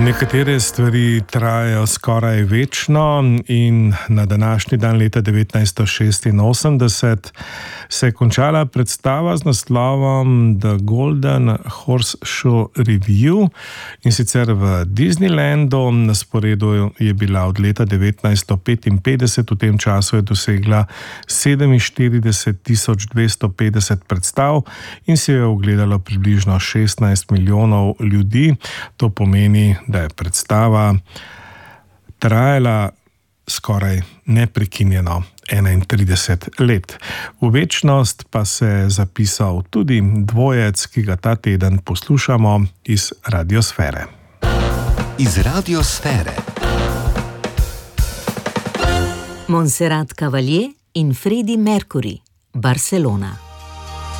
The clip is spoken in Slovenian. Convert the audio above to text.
Nekatere stvari trajajo skoraj večno in na današnji dan leta 1986 se je končala predstava z naslovom The Golden Horse Show Revue, in sicer v Disneylandu. Na sporedu je bila od leta 1955, v tem času je dosegla 47.250 predstav in si je ogledalo približno 16 milijonov ljudi. To pomeni, da je predstava trajala skoraj neprekinjeno 31 let. V večnost pa se je zapisal tudi dvojec, ki ga ta teden poslušamo iz Radiosfere. Iz Radiosfere. Montserrat Caballé in Freddie Mercury, Barcelona.